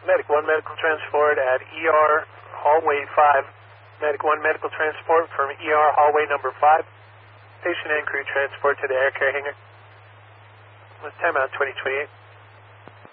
Medic 1 medical transport at ER hallway 5. Medic 1 medical transport from ER hallway number 5. Patient and crew transport to the air care hangar. With time out 2028.